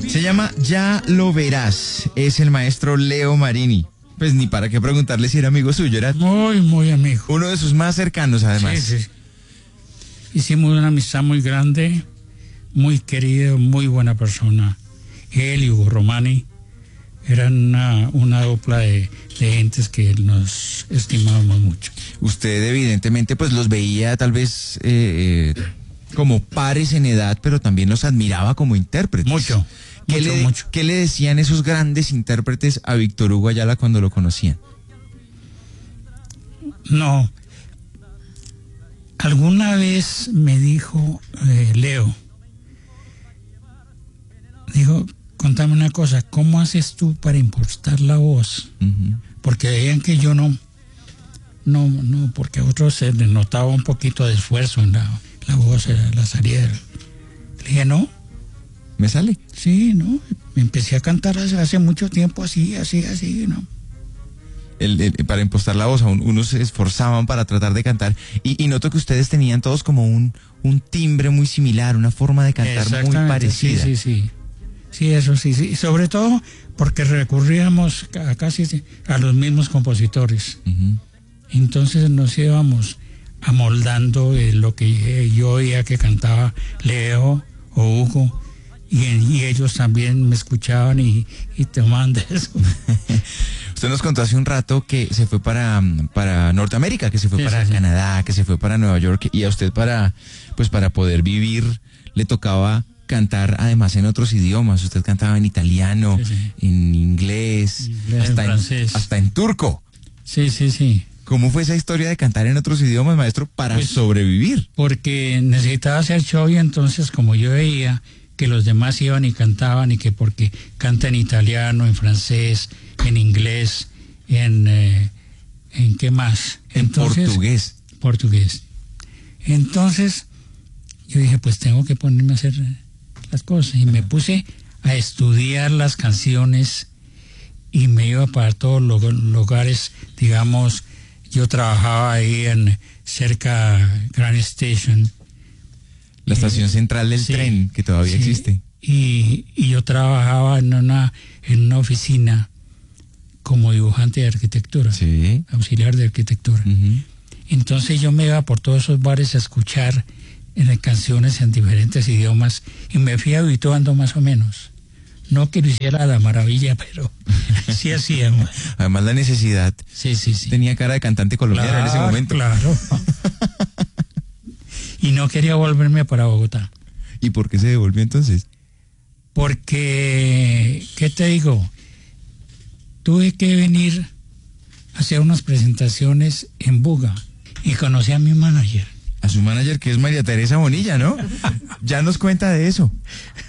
Se llama Ya lo verás. Es el maestro Leo Marini. Pues ni para qué preguntarle si era amigo suyo, era Muy, muy amigo. uno de sus más cercanos, además. Sí, sí. Hicimos una amistad muy grande, muy querido, muy buena persona. Él y Hugo Romani eran una dupla de gentes que nos estimábamos mucho. Usted evidentemente pues los veía tal vez como pares en edad, pero también los admiraba como intérpretes. Mucho, mucho. ¿Qué le decían esos grandes intérpretes a Víctor Hugo Ayala cuando lo conocían? No. Alguna vez me dijo Leo, dijo, contame una cosa, ¿cómo haces tú para impostar la voz? Uh-huh. Porque veían que yo no, porque a otros se les notaba un poquito de esfuerzo en la voz, la salida. Le dije, no. ¿Me sale? Sí, no. Empecé a cantar hace mucho tiempo así, ¿no? Para impostar la voz, unos se esforzaban para tratar de cantar. Y noto que ustedes tenían todos como un timbre muy similar, una forma de cantar muy parecida. Sí. Sí, eso sí. Sobre todo porque recurríamos casi a los mismos compositores. Uh-huh. Entonces nos íbamos amoldando lo que yo oía que cantaba Leo o Hugo, y ellos también me escuchaban y tomaban de eso. Usted nos contó hace un rato que se fue para Norteamérica, que se fue para Canadá, que se fue para Nueva York, y a usted para poder vivir le tocaba cantar además en otros idiomas. Usted cantaba en italiano, en inglés, hasta en turco. Sí. ¿Cómo fue esa historia de cantar en otros idiomas, maestro, para sobrevivir? Porque necesitaba hacer show, y entonces como yo veía que los demás iban y cantaban, y que porque canta en italiano, en francés, en inglés, en ¿qué más? Entonces, portugués. Entonces yo dije, pues tengo que ponerme a hacer las cosas, y me puse a estudiar las canciones y me iba para todos los lugares. Digamos, yo trabajaba ahí cerca Grand Station, la estación central del tren, que todavía existe. Y yo trabajaba en una oficina como dibujante de arquitectura, auxiliar de arquitectura. Uh-huh. Entonces yo me iba por todos esos bares a escuchar canciones en diferentes idiomas, y me fui habituando más o menos. No que lo hiciera a la maravilla, pero sí hacíamos. Además la necesidad. Sí. Tenía cara de cantante colombiano en ese momento. Claro. Y no quería volverme para Bogotá. ¿Y por qué se devolvió entonces? Porque, ¿qué te digo? Tuve que venir a hacer unas presentaciones en Buga y conocí a mi manager. A su manager, que es María Teresa Bonilla, ¿no? Ya nos cuenta de eso.